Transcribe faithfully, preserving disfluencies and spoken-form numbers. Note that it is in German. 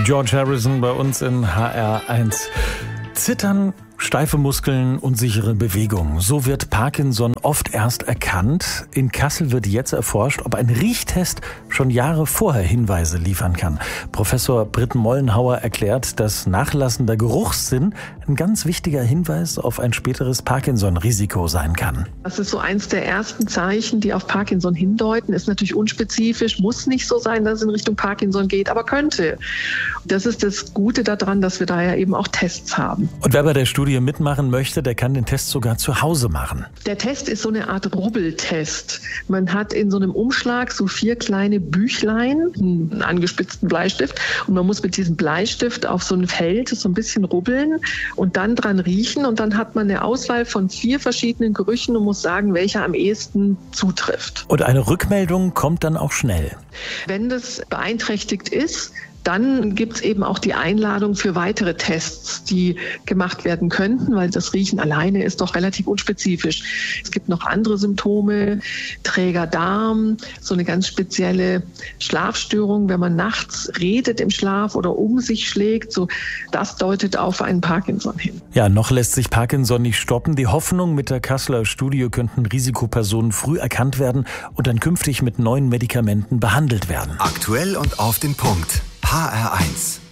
George Harrison bei uns in H R eins. Zittern, steife Muskeln, unsichere Bewegung. So wird Parkinson oft erst erkannt. In Kassel wird jetzt erforscht, ob ein Riechtest schon Jahre vorher Hinweise liefern kann. Professor Britt Mollenhauer erklärt, dass nachlassender Geruchssinn ein ganz wichtiger Hinweis auf ein späteres Parkinson-Risiko sein kann. Das ist so eins der ersten Zeichen, die auf Parkinson hindeuten. Ist natürlich unspezifisch, muss nicht so sein, dass es in Richtung Parkinson geht, aber könnte. Das ist das Gute daran, dass wir da ja eben auch Tests haben. Und wer bei der Studie mitmachen möchte, der kann den Test sogar zu Hause machen. Der Test ist so eine Art Rubbeltest. Man hat in so einem Umschlag so vier kleine Büchlein, einen angespitzten Bleistift, und man muss mit diesem Bleistift auf so ein Feld so ein bisschen rubbeln und dann dran riechen, und dann hat man eine Auswahl von vier verschiedenen Gerüchen und muss sagen, welcher am ehesten zutrifft. Und eine Rückmeldung kommt dann auch schnell. Wenn das beeinträchtigt ist, dann gibt es eben auch die Einladung für weitere Tests, die gemacht werden könnten, weil das Riechen alleine ist doch relativ unspezifisch. Es gibt noch andere Symptome, träger Darm, so eine ganz spezielle Schlafstörung, wenn man nachts redet im Schlaf oder um sich schlägt. So, das deutet auf einen Parkinson hin. Ja, noch lässt sich Parkinson nicht stoppen. Die Hoffnung, mit der Kasseler Studie könnten Risikopersonen früh erkannt werden und dann künftig mit neuen Medikamenten behandelt werden. Aktuell und auf den Punkt. H R eins.